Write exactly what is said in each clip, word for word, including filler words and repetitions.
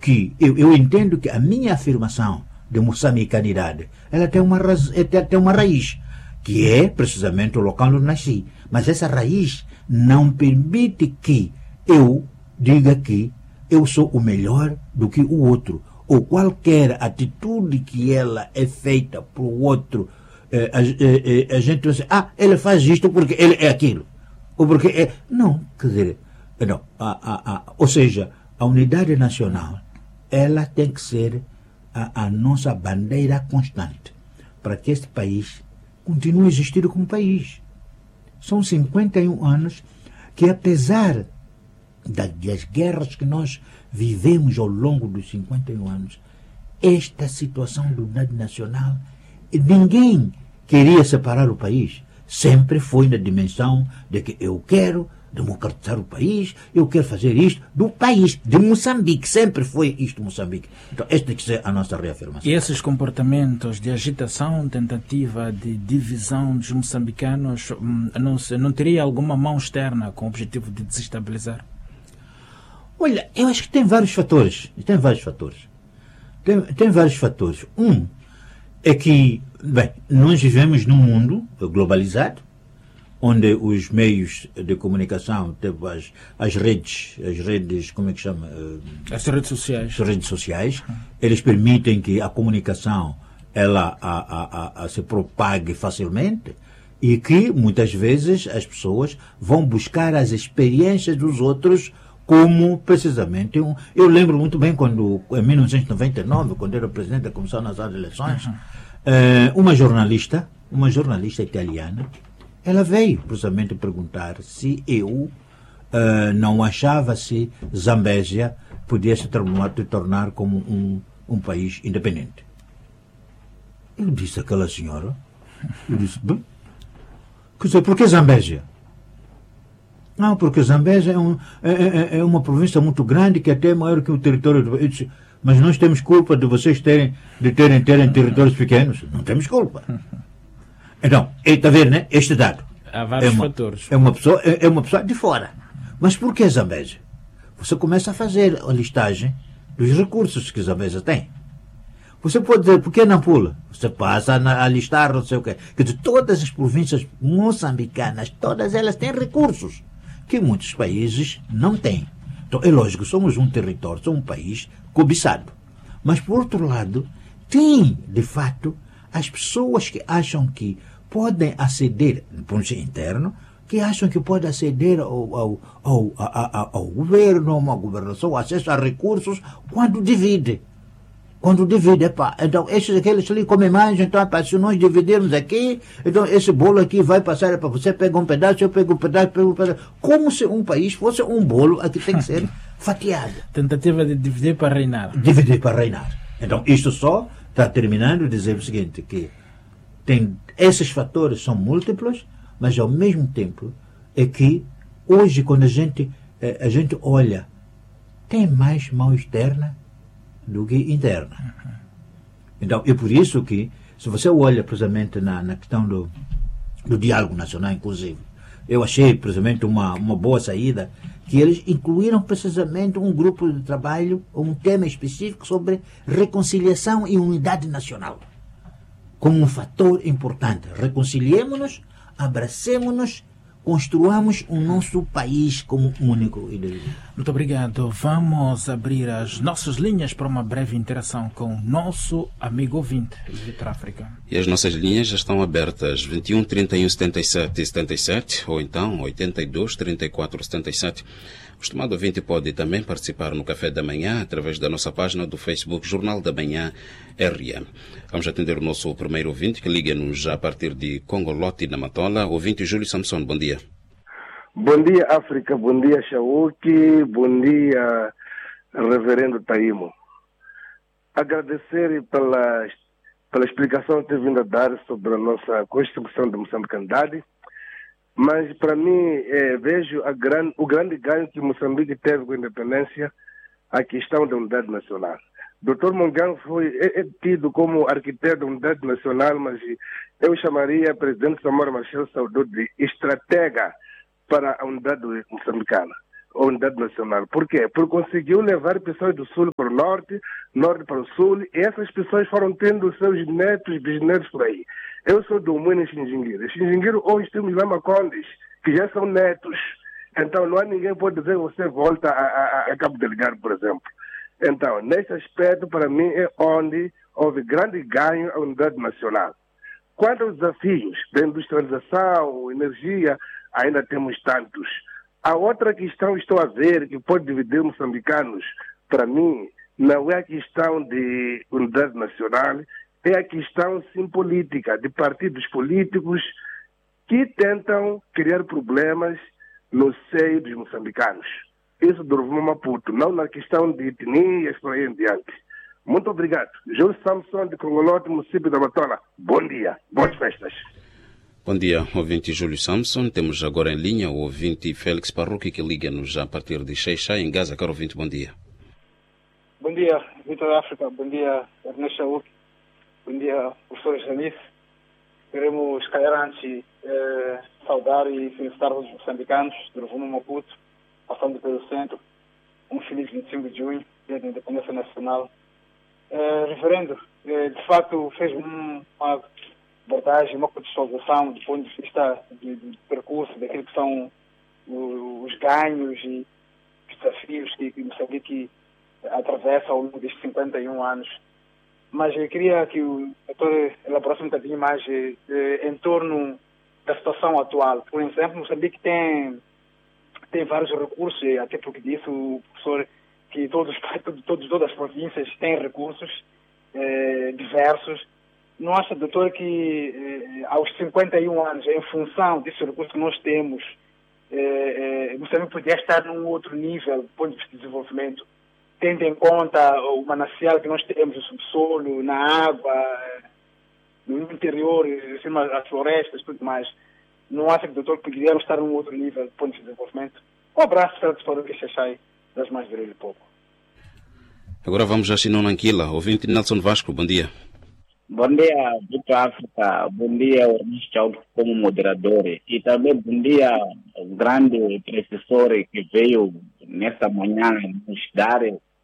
que eu, eu entendo que a minha afirmação de moçambicanidade, ela tem uma, raz, tem uma raiz, que é precisamente o local onde nasci. Mas essa raiz não permite que eu diga que eu sou o melhor do que o outro, ou qualquer atitude que ela é feita para o outro, eh, a, eh, a gente vai dizer, ah, ele faz isto porque ele é aquilo, ou porque é... Não, quer dizer, não, a, a, a, ou seja, a unidade nacional, ela tem que ser a, a nossa bandeira constante, para que este país continue a existir como país. São cinquenta e um anos que, apesar das guerras que nós vivemos ao longo dos cinquenta e um anos, esta situação de unidade nacional, ninguém queria separar o país. Sempre foi na dimensão de que eu quero democratizar o país, eu quero fazer isto do país, de Moçambique. Sempre foi isto Moçambique. Então, esta tem que ser a nossa reafirmação. E esses comportamentos de agitação, tentativa de divisão dos moçambicanos, não, não teria alguma mão externa com o objetivo de desestabilizar? Olha, eu acho que tem vários fatores. Tem vários fatores. Tem, tem vários fatores. Um é que, bem, nós vivemos num mundo globalizado, onde os meios de comunicação, tipo as, as redes, as redes, como é que chama? As redes sociais. As redes sociais, eles permitem que a comunicação ela a, a, a, a se propague facilmente e que muitas vezes as pessoas vão buscar as experiências dos outros como precisamente um... Eu lembro muito bem quando, em mil novecentos e noventa e nove, quando era presidente da Comissão Nacional de Eleições, uhum. eh, uma jornalista, uma jornalista italiana, ela veio precisamente perguntar se eu uh, não achava se Zambésia podia se tornar, se tornar como um, um país independente. Eu disse àquela senhora, eu disse, bem, quer dizer, por que Zambésia? Não, porque Zambésia é, um, é, é, é uma província muito grande que até é maior que o território do... Eu disse, mas nós temos culpa de vocês terem, de terem, terem territórios pequenos? Não temos culpa. Então, está a ver, né? Este dado. Há vários é uma, fatores. É uma, pessoa, é, é uma pessoa de fora. Mas por que Zambésia? Você começa a fazer a listagem dos recursos que Zambésia tem. Você pode dizer, por que Nampula? Você passa a, a listar, não sei o quê. Quer dizer, todas as províncias moçambicanas, todas elas têm recursos que muitos países não têm. Então, é lógico, somos um território, somos um país cobiçado. Mas, por outro lado, tem, de fato, as pessoas que acham que podem aceder, do ponto de vista interno, que acham que podem aceder ao, ao, ao, ao, ao governo, a uma governação, acesso a recursos, quando divide. Quando divide, epá, então esses aqueles ali comem mais, então epá, se nós dividirmos aqui, então esse bolo aqui vai passar para você, pega um pedaço, eu pego um pedaço, pego um pedaço. Como se um país fosse um bolo, aqui tem que ser fatiado. Tentativa de dividir para reinar. Dividir para reinar. Então isto só está terminando de dizer o seguinte, que tem, esses fatores são múltiplos, mas ao mesmo tempo é que hoje quando a gente, a gente olha, tem mais mão externa do que interna. Então é por isso que, se você olha precisamente na, na questão do, do diálogo nacional, inclusive, eu achei precisamente uma, uma boa saída, que eles incluíram precisamente um grupo de trabalho, um tema específico sobre reconciliação e unidade nacional, como um fator importante. Reconciliemos-nos, abracemos-nos, construamos o nosso país como único indivíduo. Muito obrigado. Vamos abrir as nossas linhas para uma breve interação com o nosso amigo ouvinte, Vitor África. E as nossas linhas já estão abertas, vinte e um, trinta e um, setenta e sete, setenta e sete, ou então oitenta e dois, trinta e quatro, setenta e sete. O estimado ouvinte pode também participar no Café da Manhã através da nossa página do Facebook Jornal da Manhã R M. Vamos atender o nosso primeiro ouvinte, que liga-nos já a partir de Congolote, na Matola. Ouvinte Júlio Samson, bom dia. Bom dia, África. Bom dia, Shauki. Bom dia, Reverendo Taimo. Agradecer pela, pela explicação que tem vindo a dar sobre a nossa Constituição de Moçambicandade. Mas, para mim, é, vejo a gran, o grande ganho que Moçambique teve com a independência, a questão da unidade nacional. doutor Mongan foi é, é tido como arquiteto da unidade nacional, mas eu chamaria o presidente Samora Machel Saudou de estratega para a unidade moçambicana. a unidade nacional. Por quê? Porque conseguiu levar pessoas do sul para o norte, norte para o sul, e essas pessoas foram tendo seus netos, bisnetos por aí. Eu sou do Moinho Xinjinguiro. Xinjinguiro, hoje temos Lamacondes, que já são netos. Então, não há ninguém que pode dizer que você volta a, a, a Cabo Delgado, por exemplo. Então, nesse aspecto, para mim, é onde houve grande ganho à unidade nacional. Quanto aos desafios da industrialização, energia, ainda temos tantos. A outra questão, estou a ver, que pode dividir moçambicanos, para mim, não é a questão de unidade nacional, é a questão, sim, política, de partidos políticos que tentam criar problemas no seio dos moçambicanos. Isso do Rovuma Maputo, não na questão de etnias, por aí em diante. Muito obrigado. Júlio Samson, de Congolote, município da Batola. Bom dia, boas festas. Bom dia, ouvinte Júlio Samson. Temos agora em linha o ouvinte Félix Parruque, que liga-nos a partir de Xeixá, em Gaza. Caro ouvinte, bom dia. Bom dia, Vitor África. Bom dia, Ernesto Chauk. Bom dia, professor Janice. Queremos, calhar antes, eh, saudar e felicitar os moçambicanos do Rovuma Maputo, passando pelo centro. Um feliz vinte e cinco de junho, dia da independência nacional. Eh, referendo, eh, de facto, fez um, uma abordagem, uma contextualização do ponto de vista de, de percurso, daquilo que são os, os ganhos e os desafios que, que Moçambique atravessa ao longo destes cinquenta e um anos. Mas eu queria que o doutor elaborasse um bocadinho mais eh, em torno da situação atual. Por exemplo, Moçambique tem, tem vários recursos, até porque disse o professor que todos, todos, todas as províncias têm recursos eh, diversos. Não acha, doutor, que eh, aos cinquenta e um anos, em função desses recursos que nós temos, eh, eh, Moçambique poderia estar num outro nível do ponto de vista de desenvolvimento, tendo em conta o manancial que nós temos, o subsolo, na água, no interior, acima das florestas e tudo mais? Não acha que o doutor poderia estar num outro nível do ponto de desenvolvimento? Um abraço para o que Xaxai das mais de pouco. Agora vamos a Xinonanquila. Ouvinte Nelson Vasco, bom dia. Bom dia, Vitor África. Bom dia, Ernesto Chauk, como moderador. E também bom dia ao grande professor que veio nesta manhã nos dar,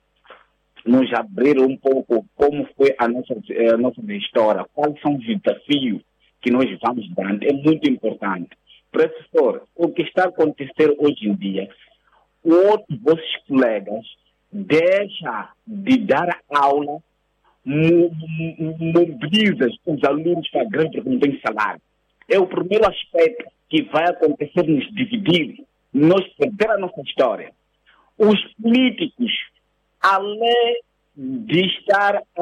nos abrir um pouco como foi a nossa, a nossa história, quais são os desafios que nós vamos dando. É muito importante. Professor, o que está acontecendo hoje em dia, outros vossos colegas deixam de dar aula, mobilizam os alunos para a grande porque não tem salário. É o primeiro aspecto que vai acontecer, nos dividir, nós perder a nossa história. Os políticos, além de estar a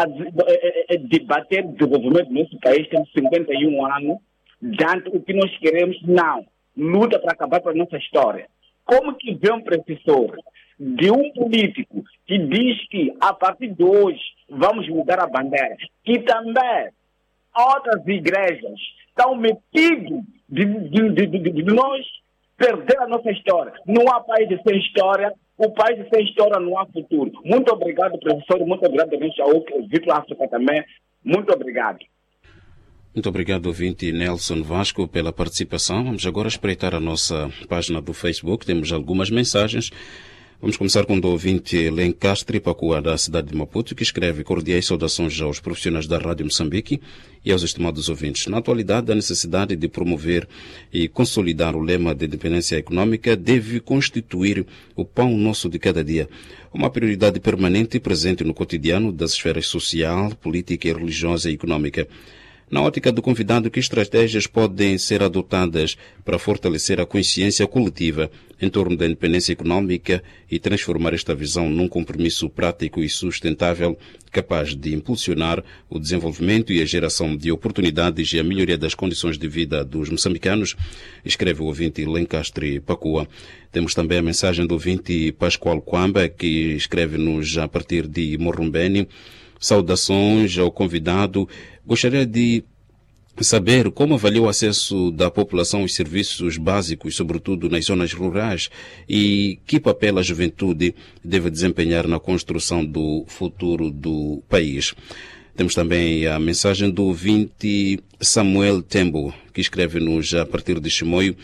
debater o desenvolvimento do nosso país, temos cinquenta e um anos, dando o que nós queremos, não. Luta para acabar com a nossa história. Como que vê um professor de um político que diz que a partir de hoje vamos mudar a bandeira, e também outras igrejas estão metidas de, de, de, de, de nós perder a nossa história? Não há país sem história. O país sem história não há futuro. Muito obrigado, professor. Muito obrigado, Vitor África também. Muito obrigado. Muito obrigado, ouvinte Nelson Vasco, pela participação. Vamos agora espreitar a nossa página do Facebook. Temos algumas mensagens. Vamos começar com o do ouvinte Lencastre Pacua, da cidade de Maputo, que escreve: cordiais saudações aos profissionais da Rádio Moçambique e aos estimados ouvintes. Na atualidade, a necessidade de promover e consolidar o lema de independência econômica deve constituir o pão nosso de cada dia, uma prioridade permanente e presente no cotidiano das esferas social, política, religiosa e econômica. Na ótica do convidado, que estratégias podem ser adotadas para fortalecer a consciência coletiva em torno da independência econômica e transformar esta visão num compromisso prático e sustentável capaz de impulsionar o desenvolvimento e a geração de oportunidades e a melhoria das condições de vida dos moçambicanos, escreve o ouvinte Lencastre Pacua. Temos também a mensagem do ouvinte Pascoal Quamba, que escreve-nos a partir de Morrumbeni. Saudações ao convidado. Gostaria de saber como avalia o acesso da população aos serviços básicos, sobretudo nas zonas rurais, e que papel a juventude deve desempenhar na construção do futuro do país. Temos também a mensagem do ouvinte Samuel Tembo, que escreve-nos a partir de Chimoio.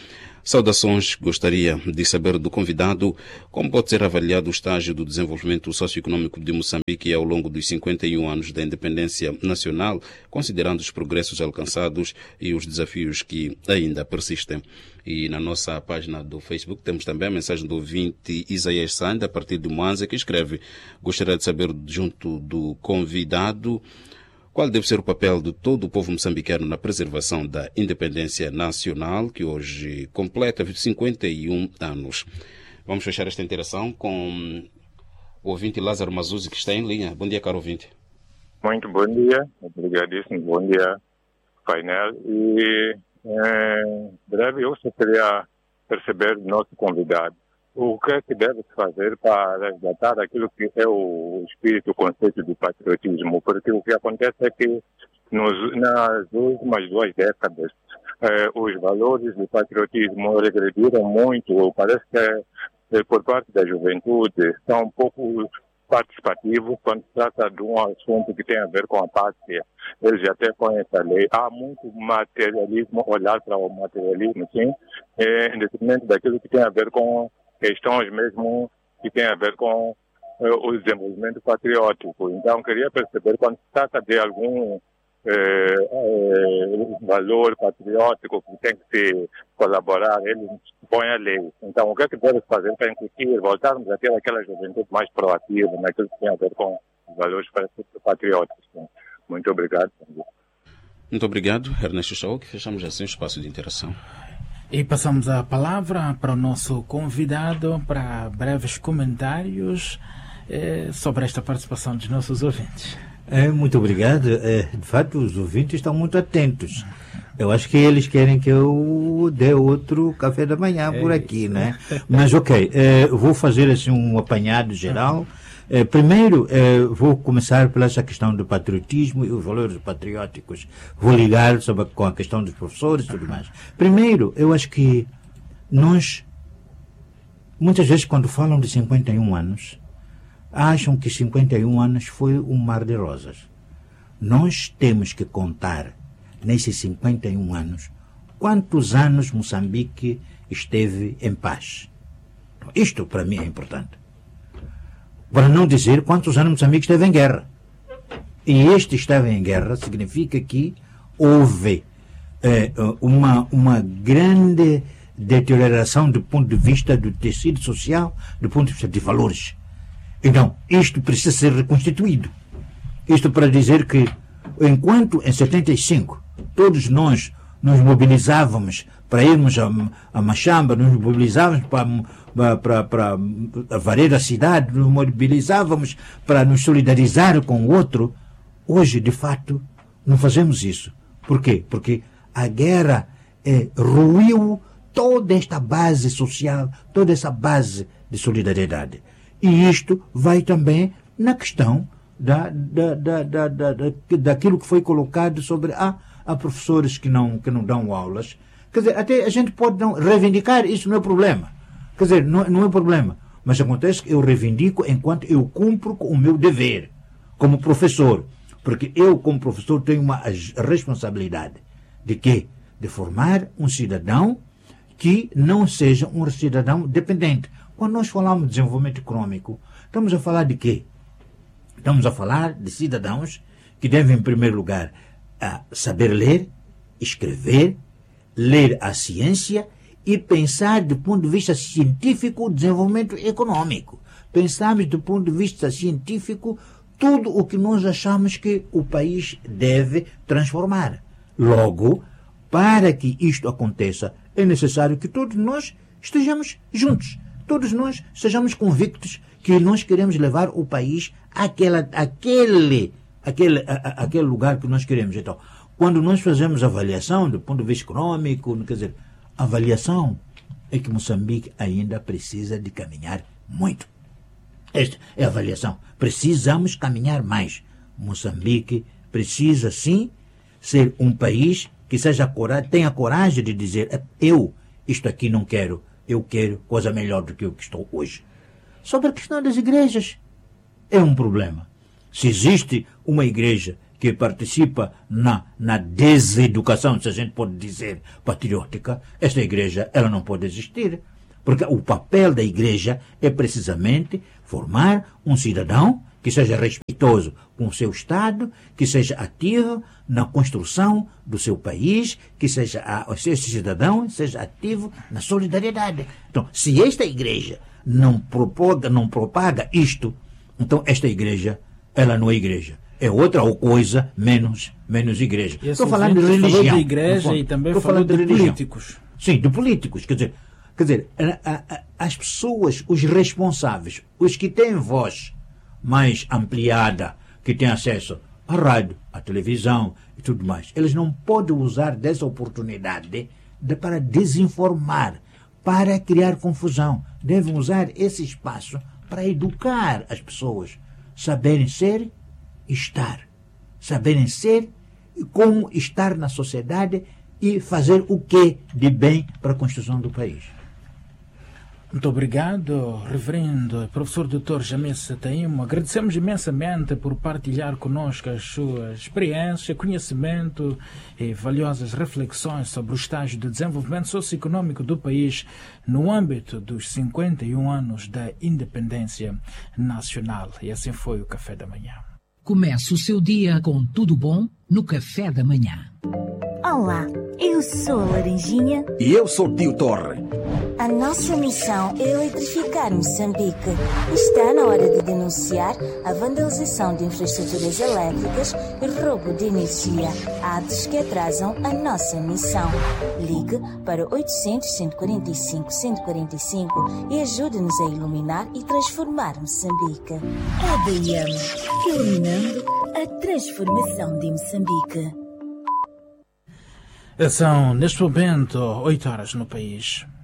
Saudações, gostaria de saber do convidado como pode ser avaliado o estágio do desenvolvimento socioeconômico de Moçambique ao longo dos cinquenta e um anos da independência nacional, considerando os progressos alcançados e os desafios que ainda persistem. E na nossa página do Facebook temos também a mensagem do ouvinte Isaías Sanda, a partir de Mwanza, que escreve: gostaria de saber, junto do convidado, qual deve ser o papel de todo o povo moçambicano na preservação da independência nacional, que hoje completa cinquenta e um anos. Vamos fechar esta interação com o ouvinte Lázaro Mazuzzi, que está em linha. Bom dia, caro ouvinte. Muito bom dia, obrigadíssimo. Bom dia, painel. E, em breve, eu só queria perceber do nosso convidado o que é que deve fazer para resgatar aquilo que é o espírito, o conceito de patriotismo, porque o que acontece é que nos, nas últimas duas décadas eh, os valores do patriotismo regrediram muito. Parece que eh, por parte da juventude são um pouco participativos quando se trata de um assunto que tem a ver com a pátria. Eles já até conhecem a lei. Há muito materialismo, olhar para o materialismo, sim, eh, em detrimento daquilo que tem a ver com questões mesmo que têm a ver com uh, o desenvolvimento patriótico. Então, queria perceber, quando se trata de algum eh, eh, valor patriótico que tem que se colaborar, ele põe a lei. Então, o que é que deve fazer para incutir, voltarmos a ter aquela juventude mais proativa naquilo que tem a ver com os valores patrióticos? Muito obrigado. Muito obrigado, Ernesto Chauk. Fechamos assim o espaço de interação. E passamos a palavra para o nosso convidado para breves comentários eh, sobre esta participação dos nossos ouvintes. É, muito obrigado. É, de fato, os ouvintes estão muito atentos. Eu acho que eles querem que eu dê outro café da manhã por aqui, né? Mas, ok, é, vou fazer assim um apanhado geral. É, primeiro, é, vou começar pela essa questão do patriotismo e os valores patrióticos. Vou ligar sobre, com a questão dos professores e tudo mais. Primeiro, eu acho que nós, muitas vezes, quando falam de cinquenta e um anos, acham que cinquenta e um anos foi um mar de rosas. Nós temos que contar, nesses cinquenta e um anos, quantos anos Moçambique esteve em paz. Isto, para mim, é importante. Para não dizer quantos anos Moçambique esteve em guerra. E este esteve em guerra significa que houve eh, uma, uma grande deterioração do ponto de vista do tecido social, do ponto de vista de valores. Então, isto precisa ser reconstituído. Isto para dizer que, enquanto em setenta e cinco todos nós nos mobilizávamos para irmos a, a Machamba, nos mobilizávamos para, para, para varrer a cidade, nos mobilizávamos para nos solidarizar com o outro, hoje, de fato, não fazemos isso. Por quê? Porque a guerra eh, ruiu toda esta base social, toda essa base de solidariedade. E isto vai também na questão da, da, da, da, da, da, daquilo que foi colocado sobre a Há professores que não, que não dão aulas. Quer dizer, até a gente pode não reivindicar, isso não é problema. Quer dizer, não, não é problema. Mas acontece que eu reivindico enquanto eu cumpro com o meu dever, como professor. Porque eu, como professor, tenho uma responsabilidade. De quê? De formar um cidadão que não seja um cidadão dependente. Quando nós falamos de desenvolvimento econômico, estamos a falar de quê? Estamos a falar de cidadãos que devem, em primeiro lugar, a saber ler, escrever, ler a ciência e pensar do ponto de vista científico o desenvolvimento econômico. Pensarmos do ponto de vista científico tudo o que nós achamos que o país deve transformar. Logo, para que isto aconteça, é necessário que todos nós estejamos juntos. Todos nós sejamos convictos que nós queremos levar o país àquela, àquele Aquele, a, aquele lugar que nós queremos. Então, quando nós fazemos avaliação do ponto de vista econômico, quer dizer, avaliação é que Moçambique ainda precisa de caminhar muito. Esta é a avaliação. Precisamos caminhar mais. Moçambique precisa, sim, ser um país que seja coragem, tenha coragem de dizer, eu, isto aqui não quero, eu quero coisa melhor do que o que estou hoje. Sobre a questão das igrejas, é um problema. Se existe uma igreja que participa na, na deseducação, se a gente pode dizer, patriótica, esta igreja ela não pode existir. Porque o papel da igreja é precisamente formar um cidadão que seja respeitoso com o seu Estado, que seja ativo na construção do seu país, que seja esse cidadão seja ativo na solidariedade. Então, se esta igreja não propaga, não propaga isto, então esta igreja, ela não é igreja. É outra coisa menos, menos igreja. Estou falando de religião. Falou de igreja e também falou de, de políticos. Sim, de políticos. Quer dizer, quer dizer a, a, as pessoas, os responsáveis, os que têm voz mais ampliada, que têm acesso à rádio, à televisão e tudo mais, eles não podem usar dessa oportunidade de, de, para desinformar, para criar confusão. Devem usar esse espaço para educar as pessoas, saberem ser e estar, saberem ser e como estar na sociedade e fazer o que de bem para a construção do país. Muito obrigado, reverendo professor doutor Jamesse Taimo. Agradecemos imensamente por partilhar conosco as suas experiências, conhecimento e valiosas reflexões sobre o estágio de desenvolvimento socioeconômico do país no âmbito dos cinquenta e um anos da independência nacional. E assim foi o Café da Manhã. Comece o seu dia com tudo bom no Café da Manhã. Olá, eu sou a Laranjinha. E eu sou o Tio Torre. A nossa missão é eletrificar Moçambique. Está na hora de denunciar a vandalização de infraestruturas elétricas e roubo de energia, atos que atrasam a nossa missão. Ligue para oitocentos, cento e quarenta e cinco, cento e quarenta e cinco e ajude-nos a iluminar e transformar Moçambique. A D M, iluminando a transformação de Moçambique. São, neste momento, oito horas no país.